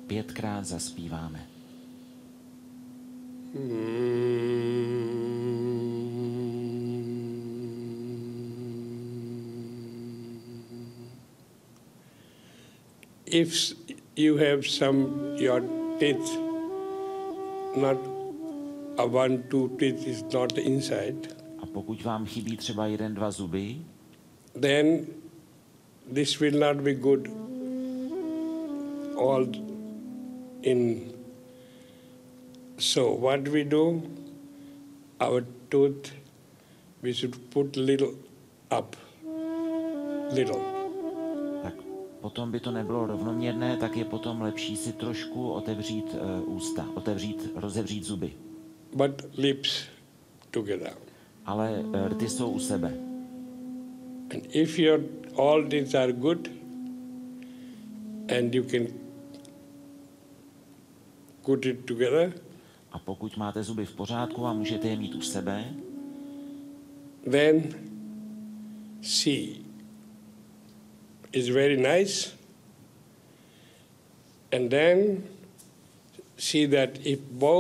5krát zaspíváme. If you have your teeth, not a 1, 2 teeth is not inside, A pokud vám chybí třeba 1, 2 zuby, then this will not be good all in. So what we do, our tooth, we should put little up, little. tak potom by to nebylo rovnoměrné, tak je potom lepší si trošku otevřít ústa, rozevřít zuby. But lips together. Ale rty jsou u sebe. And if your all these are good, and you can put it together, A pokud máte zuby v pořádku a můžete je mít u sebe, then see is very nice, and then see that if both